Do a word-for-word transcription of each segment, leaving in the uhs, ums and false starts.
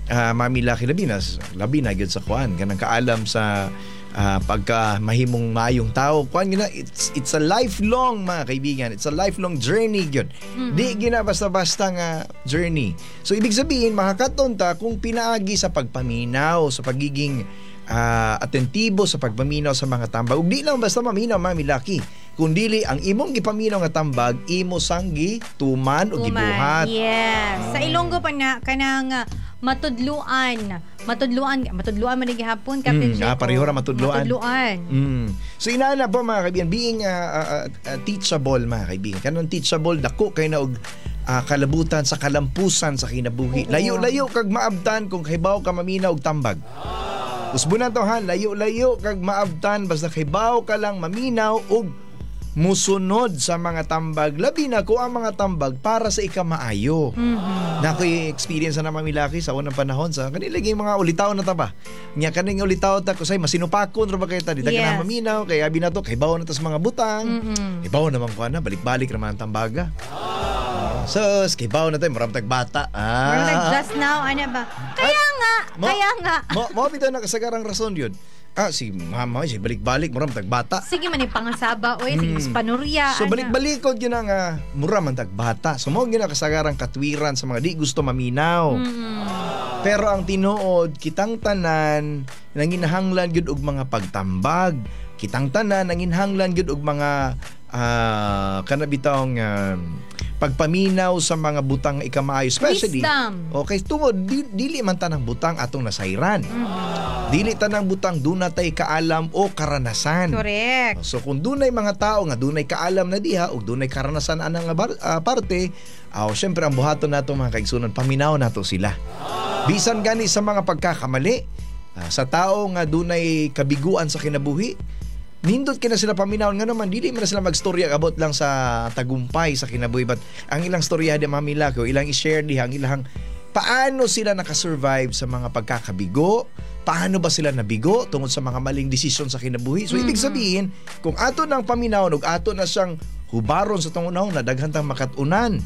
uh, Mami Lucky Labinas, labi na gyud sa kuan kanang kaalam sa uh, pagka mahimong mayong tao. Kuan gyud na, it's it's a lifelong, mga kaibigan. It's a lifelong journey gyud. Mm-hmm. Di gyud na basta-basta nga journey. So ibig sabihin makakaton ta kung pinaagi sa pagpaminaw, sa pagiging uh, atentibo sa pagpaminaw sa mga tambag. Ug di lang basta maminaw, Mami Lucky, kundili ang imong gipaminaw nga tambag imo sanggi tuman o gibuhat. Yes. Sa Ilonggo pa na kanang uh, matudluan. Matudluan, matudluan man gihapon Captain mm, Jake. Ah, pareho ra matudluan. Matudluan. Mm. So inaana po, mga kaibigan, being uh, uh, uh, teachable, mga kaibigan. Kanang teachable dako kay na og uh, kalabutan sa kalampusan sa kinabuhi. Oo. Layo-layo kag maabtan kung kahibaw ka maminaw og tambag. Usbunan to ha, layo-layo kag maabtan basta kahibaw ka lang maminaw og musunod sa mga tambag, labi na ko ang mga tambag para sa ikamaayo. Mm-hmm. Na ako'y experience na Mami Lucky sa unang panahon sa kanilagay mga ulitaw na taba. Nya kaning ulitaw ta ko say masinupakon ra ba kay ta di ta yes. Kana maminaw kay abi na to kay bawo na tas mga butang. Mm-hmm. Ibaw naman ko na balik-balik ra man ang tambaga. Oh. So, skibaw na tayo, maram tagbata. Ah. Maram just now, ano ba? Kaya At, nga, mo, kaya nga. Mo, mo bitaw na kasagarang rason yun. Ah, si mama, si balik-balik, muram tagbata. Sige man yung pangasaba, oy, sige hmm. panurya. So, balik-balikod yun ang uh, muram ang tagbata. So, mo yun ang kasagarang katwiran sa mga di gusto maminaw. Hmm. Pero ang tinuod, kitang tanan, nanginahanglan yun og mga pagtambag. Kitang tanan, nanginahanglan yun og mga uh, kanabitang uh, pagpaminaw sa mga butang ikamaayo, especially wisdom. Okay, tungod di, dili man tanang butang atong nasayran. Mm-hmm. Dili tanang butang dunay kaalam o karanasan. Correct. So kung dunay mga tao nga dunay kaalam na diha ug dunay karanasan anang uh, parte, aw uh, syempre ang buhaton nato mga kaigsunon, paminaw nato sila. Bisan gani sa mga pagkakamali uh, sa tao nga dunay kabiguan sa kinabuhi, nindot kina sila paminaw nga naman, dili man sila magstorya abot lang sa tagumpay sa kinabuhi, but ang ilang storya di Mami Lucky, ilang i-share diha ang ilang paano sila nakasurvive sa mga pagkakabigo, paano ba sila nabigo tungod sa mga maling desisyon sa kinabuhi. So mm-hmm. ibig sabihin, kung ato nang paminaw ug ato na siyang hubaron sa tungunaw na daghan tang makatunan,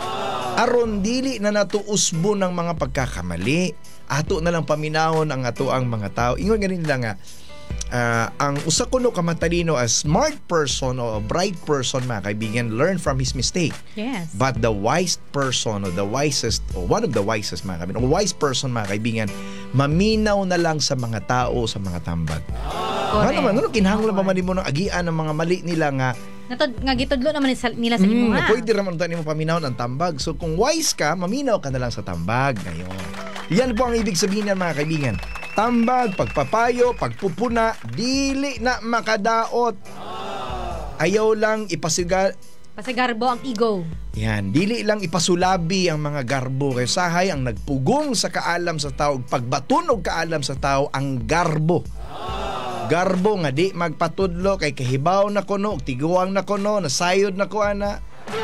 aron dili na nato usbo ng mga pagkakamali, ato na lang paminawon ang ato ang mga tao. Ingon ganin nila nga, Uh, ang usa kuno ka matalino, a smart person o a bright person, mga kaibigan, learn from his mistake. Yes. But the wise person o the wisest o one of the wisest, mga kaibigan, o wise person, mga kaibigan, maminaw na lang sa mga tao, sa mga tambag. Ano naman, ano kinahanglan pa man mo ng agian ng mga mali nila nga Natod, nga gitudlo naman nila sa imo mm, ha. Pwede naman tayo mo paminaw ng tambag. So kung wise ka, maminaw ka na lang sa tambag. Ngayon, yan po ang ibig sabihin yan, mga kaibigan. Tambag, pagpapayo, pagpupuna, dili na makadaot. Ayaw lang ipasigal Pasigarbo ang ego. Yan, dili lang ipasulabi ang mga garbo. Kaya sahay ang nagpugong sa kaalam sa tao, pagbatunog kaalam sa tao ang garbo. Garbo nga di magpatudlo kay kahibaw na kuno, tiguang na kuno, nasayod na ko ana.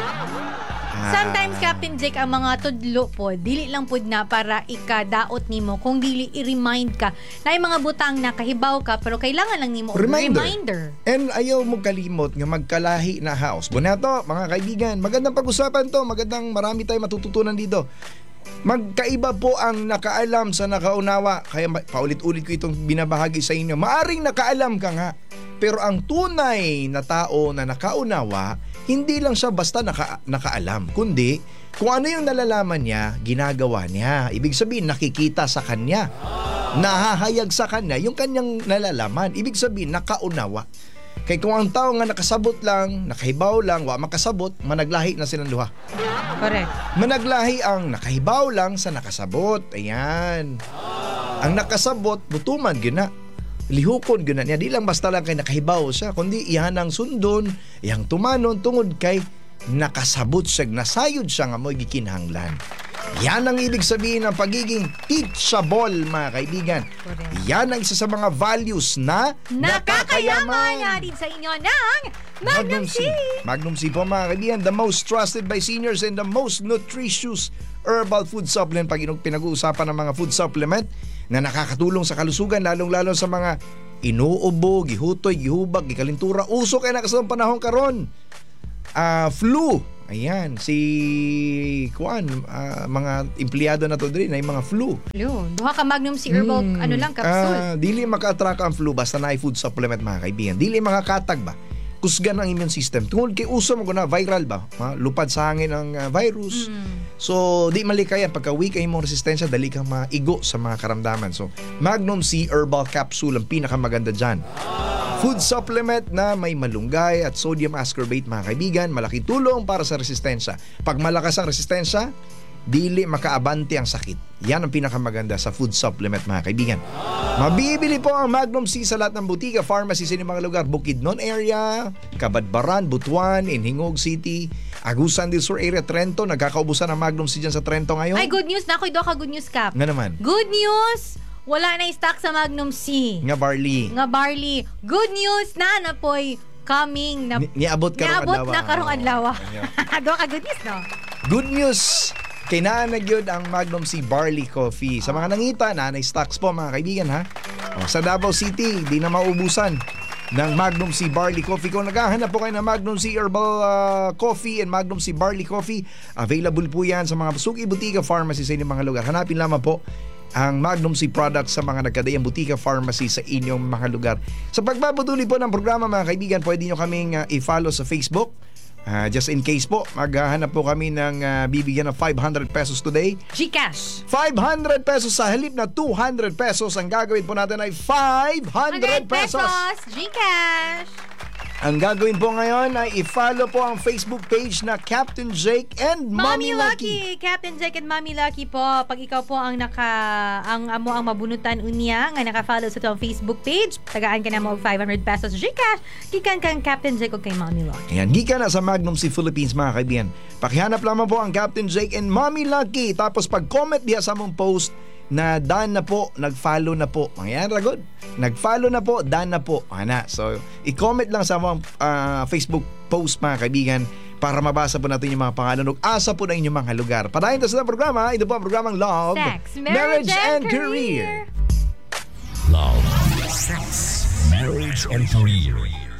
Sometimes, Captain Jake, ang mga tudlo po, dili lang po na para ikadaot nimo, kung dili i-remind ka na yung mga butang na kahibaw ka, pero kailangan lang nimo reminder. reminder. And ayaw mo kalimot nga magkalahi na house. Bunato, mga kaibigan, magandang pag-usapan to, magandang marami tayong matututunan dito. Magkaiba po ang nakaalam sa nakaunawa. Kaya paulit-ulit ko itong binabahagi sa inyo. Maaring nakaalam ka nga, pero ang tunay na tao na nakaunawa, hindi lang siya basta naka, nakaalam, kundi kung ano yung nalalaman niya, ginagawa niya. Ibig sabihin, nakikita sa kanya, nahahayag sa kanya yung kanyang nalalaman. Ibig sabihin, nakaunawa. Kaya kung ang tao nga nakasabot lang, nakahibaw lang, wa makasabot, managlahi na silang luha. Correct. Managlahi ang nakahibaw lang sa nakasabot. Ayan. Ang nakasabot, butuman, gina. Lihukon, gina niya. Di lang basta lang kay nakahibaw siya, kundi iyan ang sundon, iyang tumanon, tungod kay nakasabot siya, nasayod siya nga mo'y gikinhanglan. Yan ang ibig sabihin ng pagiging teachable, mga kaibigan. Correct. Yan ang isa sa mga values na nakakayaman natin sa inyo ng Magnum C. Magnum C po, mga kaibigan, the most trusted by seniors and the most nutritious herbal food supplement. Pag pinag-uusapan ng mga food supplement na nakakatulong sa kalusugan, lalong-lalo sa mga inuubo, gihutoy, gihubag, gikalintura, uso kay nakasamang panahon karon. Uh, flu, Ayan, si Kuan, ah, mga empleyado na to din ay mga flu. Yun. Duha ka Magnum C Herbal, Hmm, ano lang, capsule. ah, dili maka-attract ang flu basta na food supplement mga kaibigan. Dili makakatag ba? Kusgan ang immune system. Tungod kay uso mo ko na viral ba? Ha? Lupad sa hangin ang ah, virus. Mm. So, di malikayan. Pagka weak ay imong resistensya, dali kang maigo sa mga karamdaman. So, Magnum C Herbal Capsule ang pinakamaganda dyan. Food supplement na may malunggay at sodium ascorbate mga kaibigan. Malaki tulong para sa resistensya. Pag malakas ang resistensya, dili makaabante ang sakit. Yan ang pinakamaganda sa food supplement mga kaibigan. Mabibili po ang Magnum C sa lahat ng butika, pharmacy sa inyong mga lugar. Bukidnon area, Kabadbaran, Butuan, Inhingog City, Agusan del Sur area, Trento. Nagkakaubusan ang Magnum C dyan sa Trento ngayon. Ay, good news na ako. Doha ka good news, Cap. Nga naman. Good news! Wala na stock sa Magnum C. Nga barley. Nga barley. Good news na na po'y coming na Ni- niabot karong niabot adlaw. na karong adlaw. Oh, Doha ka good news, no? Good news! Kailangan na yun ang Magnum C Barley Coffee. Sa mga nangita, nanay stocks po mga kaibigan ha. O, sa Davao City, di na maubusan ng Magnum C Barley Coffee. Kung naghahanap po kayo ng Magnum C Herbal uh, Coffee and Magnum C Barley Coffee, available po yan sa mga suki, butika, pharmacy sa inyong mga lugar. Hanapin lamang po ang Magnum C products sa mga nagkadayang butika, pharmacy sa inyong mga lugar. Sa pagpapatuloy po ng programa mga kaibigan, pwede nyo kaming uh, i-follow sa Facebook. Uh, just in case po, maghahanap po kami ng uh, bibigyan ng five hundred pesos today. Gcash. five hundred pesos sa halip na two hundred pesos. Ang gagawin po natin ay five hundred pesos. Gcash. Ang gagawin po ngayon ay i-follow po ang Facebook page na Captain Jake and Mommy, Mommy Lucky. Lucky. Captain Jake and Mommy Lucky po. Pag ikaw po ang naka ang amo ang mabunutan unya nga naka-follow sa tong Facebook page, tagaan ka na mo og five hundred pesos Gcash. Gikan kang Captain Jake ug kay Mommy Lucky. Ayan, gikan na sa Magnum C Philippines mga kaibigan. Pakihanap lamang po ang Captain Jake and Mommy Lucky. Tapos pag-comment diha sa mong post na done na po, nag-follow na po. Ayan, ragod. Nag-follow na po, done na po. Ana. So, i-comment lang sa mga uh, Facebook post mga kaibigan para mabasa po natin yung mga pangalan ug asa po na inyong mga lugar. Padayon ta sa programa, ito po ang programang Love, Sex, Marriage, and Career. Love, sex, marriage, and career.